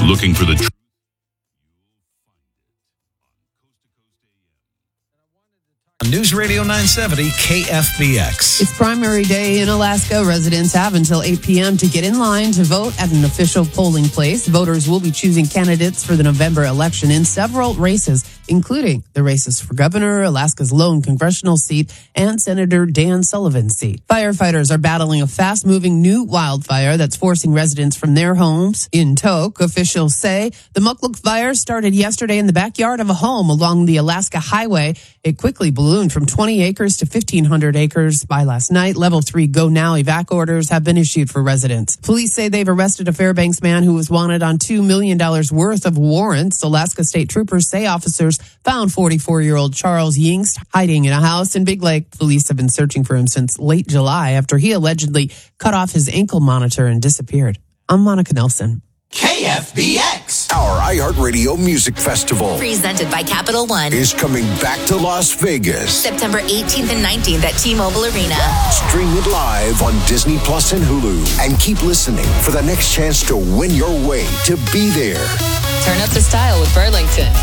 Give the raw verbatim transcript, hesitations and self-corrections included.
Looking for the truth? News Radio nine seventy K F B X. It's primary day in Alaska. Residents have until eight p.m. to get in line to vote at an official polling place. Voters will be choosing candidates for the November election in several races, including the races for governor, Alaska's lone congressional seat, and Senator Dan Sullivan's seat. Firefighters are battling a fast-moving new wildfire that's forcing residents from their homes in Tok. Officials say the Mukluk fire started yesterday in the backyard of a home along the Alaska Highway. It quickly ballooned from twenty acres to fifteen hundred acres by last night. Level three go now evac orders have been issued for residents. Police say they've arrested a Fairbanks man who was wanted on two million dollars worth of warrants. Alaska State Troopers say officers found forty-four-year-old Charles Yingst hiding in a house in Big Lake. Police have been searching for him since late July after he allegedly cut off his ankle monitor and disappeared. I'm Monica Nelson. K F B X. Our iHeartRadio Music Festival presented by Capital One is coming back to Las Vegas. September eighteenth and nineteenth at T-Mobile Arena. Stream it live on Disney Plus and Hulu. And keep listening for the next chance to win your way to be there. Turn up the style with Burlington.